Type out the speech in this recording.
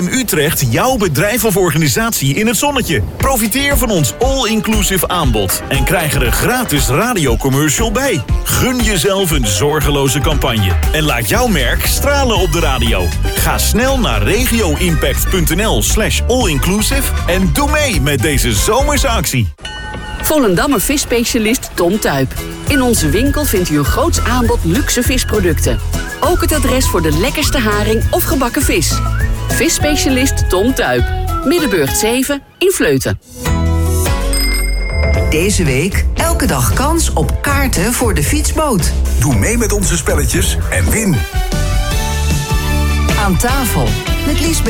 CFM Utrecht jouw bedrijf of organisatie in het zonnetje. Profiteer van ons all-inclusive aanbod en krijg er een gratis radiocommercial bij. Gun jezelf een zorgeloze campagne en laat jouw merk stralen op de radio. Ga snel naar regioimpact.nl/allinclusive en doe mee met deze zomerse actie. Volendammer visspecialist Tom Tuip. In onze winkel vindt u een groots aanbod luxe visproducten. Ook het adres voor de lekkerste haring of gebakken vis. Visspecialist Tom Tuip. Middenburgt 7 in Vleuten. Deze week elke dag kans op kaarten voor de fietsboot. Doe mee met onze spelletjes en win. Aan tafel met Liesbeth